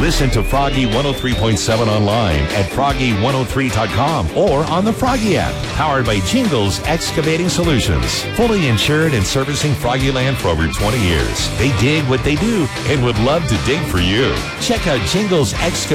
Listen to Froggy 103.7 online at froggy103.com or on the Froggy app, powered by Jingles Excavating Solutions. Fully insured and servicing Froggyland for over 20 years. They dig what they do and would love to dig for you. Check out Jingles Excavating